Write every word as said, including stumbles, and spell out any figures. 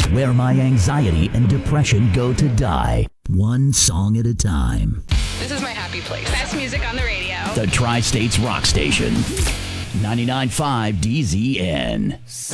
where my anxiety and depression go to die, one song at a time. This is my happy place. Best music on the radio. The Tri-States Rock Station. ninety-nine point five D Z N.